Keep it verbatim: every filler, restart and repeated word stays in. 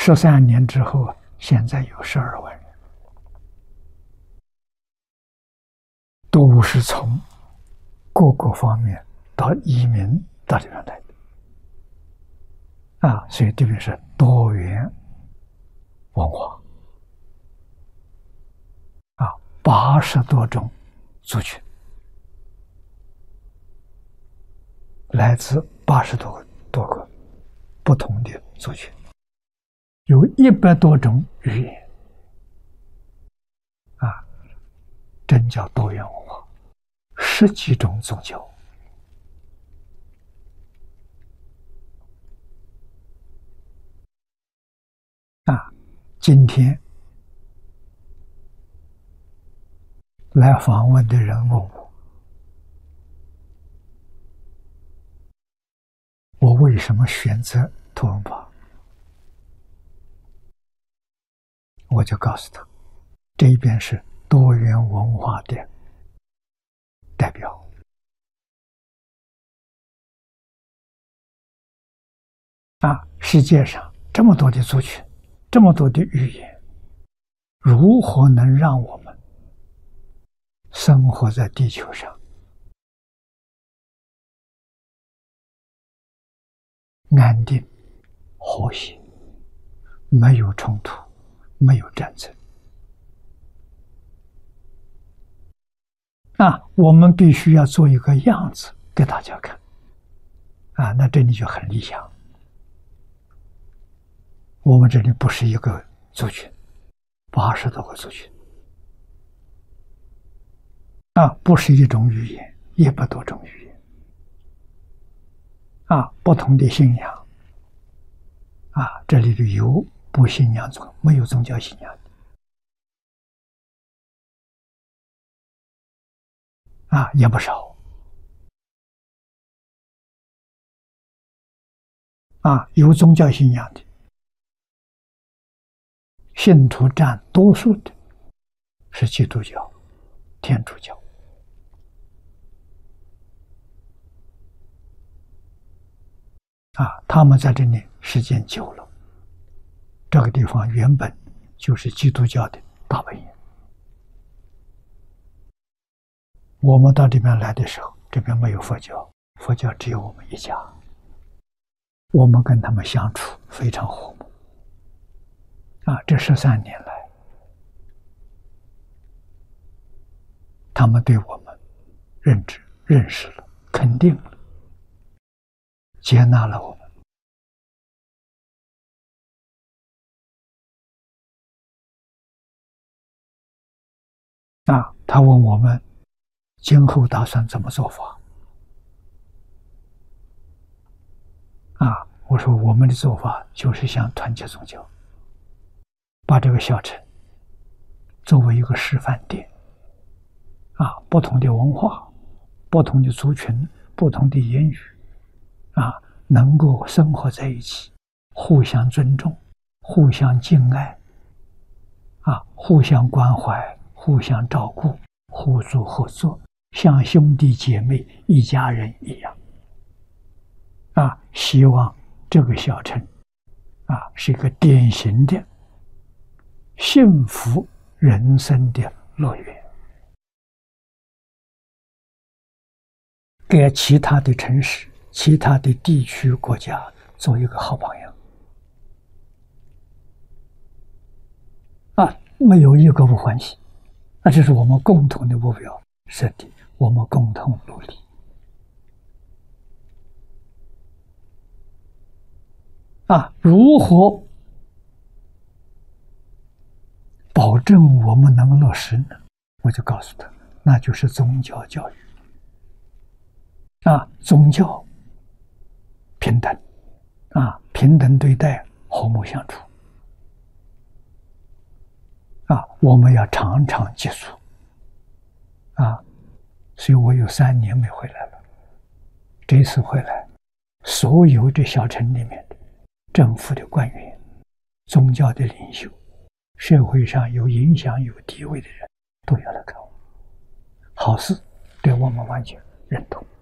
十三年之后，现在有十二万人，都是从各个方面到移民到这边来的啊，所以这边是多元文化啊，八十多种族群，来自八十多个多个不同的族群，有一百多种语言啊，真叫多元文化，十几种宗教。啊，今天来访问的人问我，我为什么选择图文法？我就告诉他，这一边是多元文化的代表啊，世界上这么多的族群，这么多的语言，如何能让我们生活在地球上安定、和谐，没有冲突，没有战争？啊，我们必须要做一个样子给大家看啊，那这里就很理想。我们这里不是一个族群，八十多个族群啊，不是一种语言，一百多种语言啊，不同的信仰啊，这里的有不信仰宗，没有宗教信仰的啊，也不少啊，有宗教信仰的信徒占多数的是基督教、天主教啊，他们在这里时间久了，这个地方原本就是基督教的大本营。我们到这边来的时候，这边没有佛教，佛教只有我们一家，我们跟他们相处非常和睦啊，这十三年来，他们对我们认知、认识了，肯定了，接纳了我们。啊，他问我们今后打算怎么做法？啊，我说我们的做法就是想团结宗教，把这个小城作为一个示范点。啊，不同的文化、不同的族群、不同的言语，啊，能够生活在一起，互相尊重，互相敬爱，啊，互相关怀，互相照顾，互助合作，像兄弟姐妹一家人一样。啊，希望这个小城啊是一个典型的幸福人生的乐园，给其他的城市、其他的地区、国家做一个好榜样。啊，没有一个不欢喜，那这是我们共同的目标设定，我们共同努力。啊，如何保证我们能落实呢？我就告诉他，那就是宗教教育。啊，宗教平等，啊，平等对待，和睦相处。啊，我们要常常接触。啊，所以我有三年没回来了。这次回来，所有这小城里面的政府的官员、宗教的领袖、社会上有影响、有地位的人，都要来看我。好事，对我们完全认同。